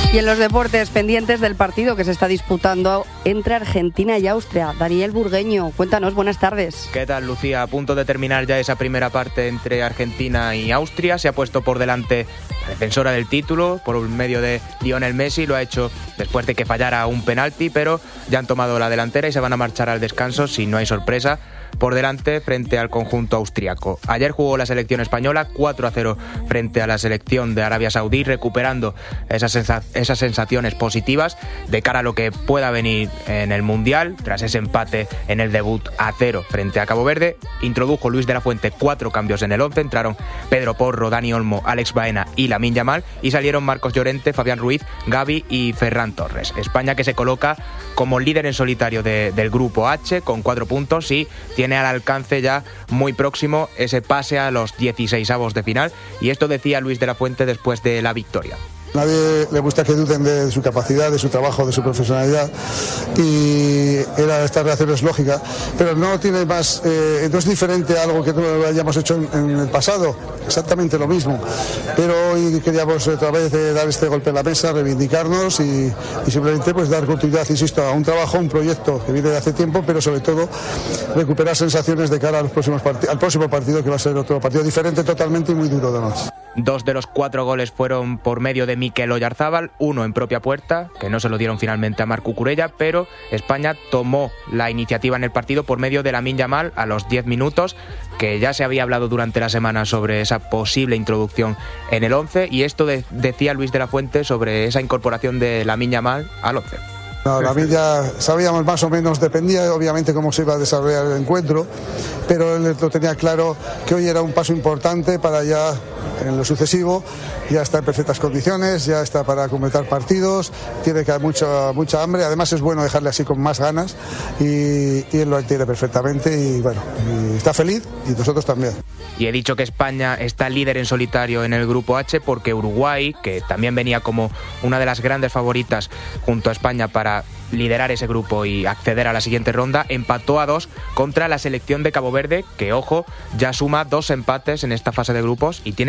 Y en los deportes, pendientes del partido que se está disputando entre Argentina y Austria. Daniel Burgueño, cuéntanos, buenas tardes. ¿Qué tal, Lucía? A punto de terminar ya esa primera parte entre Argentina y Austria. Se ha puesto por delante la defensora del título por medio de Lionel Messi. Lo ha hecho después de que fallara un penalti, pero ya han tomado la delantera y se van a marchar al descanso, si no hay sorpresa, por delante frente al conjunto austriaco. Ayer jugó la selección española 4-0 frente a la selección de Arabia Saudí, recuperando esas sensaciones positivas de cara a lo que pueda venir en el Mundial. Tras ese empate en el debut a 0 frente a Cabo Verde, introdujo Luis de la Fuente 4 cambios en el 11. Entraron Pedro Porro, Dani Olmo, Alex Baena y Lamine Yamal, y salieron Marcos Llorente, Fabián Ruiz, Gavi y Ferran Torres. España, que se coloca como líder en solitario del grupo H con 4 puntos y tiene al alcance ya muy próximo ese pase a los 16avos de final. Y esto decía Luis de la Fuente después de la victoria. Nadie le gusta que duden de su capacidad, de su trabajo, de su profesionalidad, y esta reacción es lógica, pero no tiene más, no es diferente a algo que no hayamos hecho en el pasado, exactamente lo mismo, pero hoy queríamos otra vez dar este golpe en la mesa, reivindicarnos y simplemente pues dar continuidad, insisto, a un trabajo, un proyecto que viene de hace tiempo, pero sobre todo recuperar sensaciones de cara a al próximo partido, que va a ser otro partido diferente totalmente y muy duro además. 2 de los 4 goles fueron por medio de Mikel Oyarzábal, 1 en propia puerta, que no se lo dieron finalmente a Marc Cucurella, pero España tomó la iniciativa en el partido por medio de Lamine Yamal a los 10 minutos, que ya se había hablado durante la semana sobre esa posible introducción en el 11, y esto decía Luis de la Fuente sobre esa incorporación de Lamine Yamal al 11. No, la ya sabíamos más o menos, dependía obviamente cómo se iba a desarrollar el encuentro, pero él lo tenía claro que hoy era un paso importante para ya, en lo sucesivo, ya está en perfectas condiciones, ya está para completar partidos, tiene que haber mucha hambre, además es bueno dejarle así con más ganas y él lo entiende perfectamente y bueno, y está feliz y nosotros también. Y he dicho que España está líder en solitario en el grupo H porque Uruguay, que también venía como una de las grandes favoritas junto a España para liderar ese grupo y acceder a la siguiente ronda, empató a 2 contra la selección de Cabo Verde, que, ojo, ya suma 2 empates en esta fase de grupos y tiene